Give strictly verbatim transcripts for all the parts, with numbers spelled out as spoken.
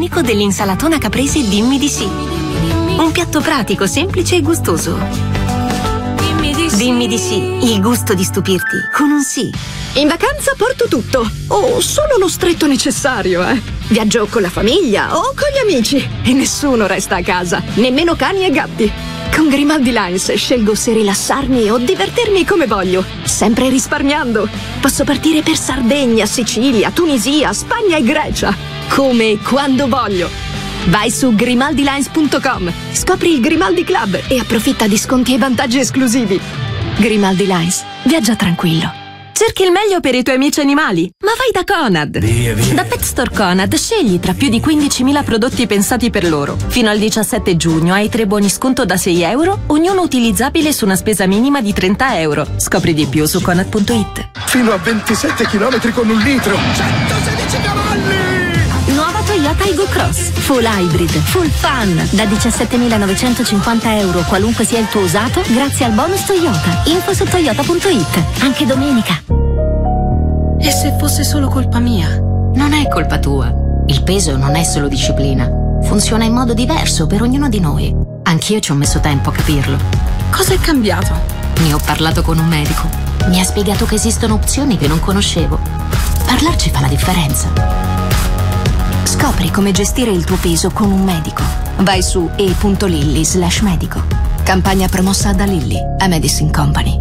unico dell'insalatona caprese Dimmi di sì. Un piatto pratico, semplice e gustoso. Dimmi di sì, il gusto di stupirti con un sì. In vacanza porto tutto, o solo lo stretto necessario, eh. Viaggio con la famiglia o con gli amici e nessuno resta a casa, nemmeno cani e gatti. Con Grimaldi Lines scelgo se rilassarmi o divertirmi come voglio, sempre risparmiando. Posso partire per Sardegna, Sicilia, Tunisia, Spagna e Grecia, come e quando voglio. Vai su grimaldi lines punto com, scopri il Grimaldi Club e approfitta di sconti e vantaggi esclusivi. Grimaldi Lines, viaggia tranquillo. Cerchi il meglio per i tuoi amici animali? Ma vai da Conad! Via, via. Da Pet Store Conad scegli tra più di quindicimila prodotti pensati per loro. Fino al diciassette giugno hai tre buoni sconto da sei euro, ognuno utilizzabile su una spesa minima di trenta euro. Scopri di più su conad punto it. Fino a ventisette chilometri con un litro. centosedici cavalli! Nuova Toyota Aygo Cross, full hybrid, full fun, da diciassettemilanovecentoscinquanta euro qualunque sia il tuo usato, grazie al bonus Toyota. Info su toyota punto it, anche domenica. E se fosse solo colpa mia? Non è colpa tua. Il peso non è solo disciplina. Funziona in modo diverso per ognuno di noi. Anch'io ci ho messo tempo a capirlo. Cosa è cambiato? Ne ho parlato con un medico. Mi ha spiegato che esistono opzioni che non conoscevo. Parlarci fa la differenza. Scopri come gestire il tuo peso con un medico. Vai su e punto lilly slash medico. Campagna promossa da Lilly, a Medicine Company.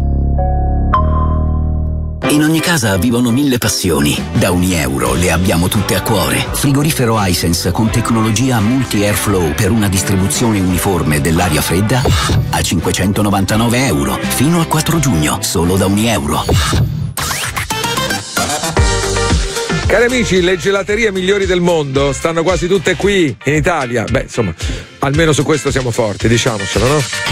In ogni casa vivono mille passioni. Da ogni euro le abbiamo tutte a cuore. Frigorifero Hisense con tecnologia multi-airflow per una distribuzione uniforme dell'aria fredda a cinquecentonovantanove euro. Fino al quattro giugno, solo da ogni euro. Cari amici, le gelaterie migliori del mondo stanno quasi tutte qui in Italia. Beh, insomma, almeno su questo siamo forti, diciamocelo, no?